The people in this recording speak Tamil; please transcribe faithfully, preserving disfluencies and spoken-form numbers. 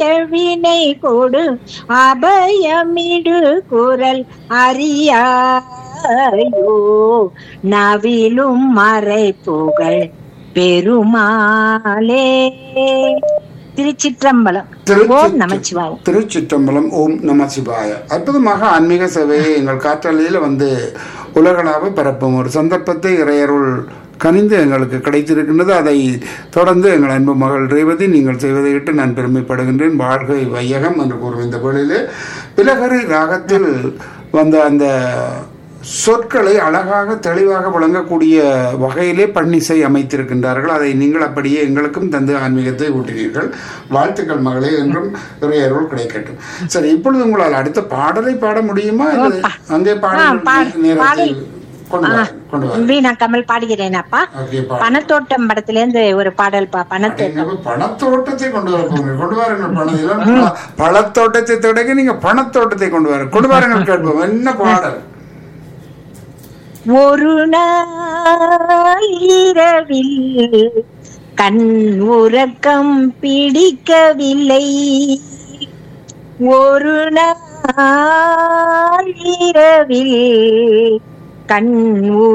வினை கொடு அபயமிடு குரல் அறியாயோ நவிலும் மறை புகழ் பெருமாளே. திருச்சிற்றம்பலம். ஓம் நமச்சிவாய. திருச்சிற்றம்பலம். ஓம் நமசிவாய. அற்புதமாக ஆன்மீக சேவையை எங்கள் காற்றலையில் வந்து உலகளாக பரப்பும் ஒரு சந்தர்ப்பத்தை இறையருள் கனிந்து எங்களுக்கு கிடைத்திருக்கின்றது. அதை தொடர்ந்து எங்கள் அன்பு மகள் ரேவதி நீங்கள் செய்வதை விட்டு நான் பெருமைப்படுகின்றேன். வாழ்கை வையகம் என்று கூறும் இந்த வேளையிலே பிலகரி ராகத்தில் வந்த அந்த சொற்களை அழகாக தெளிவாக விளங்கக்கூடிய வகையிலே பன்னிசை அமைத்திருக்கின்றார்கள். அதை நீங்கள் அப்படியே எங்களுக்கும் தந்து ஆன்மீகத்தை ஊட்டினீர்கள். வாழ்த்துக்கள் மகளே, என்றும் இறையருள் கிடைக்கட்டும். சரி, இப்பொழுது உங்களால் அடுத்த பாடலை பாட முடியுமா? அங்கே பாடல் வீணா கமல் பாடுகிறேன் அப்பா. பணத்தோட்டம் படத்துல இருந்து ஒரு பாடல் பா. பணத்தோட்டம். பணத்தோட்டத்தை கொண்டு வர கொண்டு வாருங்கள். பழத்தோட்டத்தை தொடங்கி நீங்க பணத்தோட்டத்தை கொண்டு வர கொண்டு வாருங்கள். கேட்போம் என்ன பாடல். ஒரு நாள் இரவில் கண் உறக்கம் பிடிக்கவில்லை, ஒரு நாள் இரவில் கண்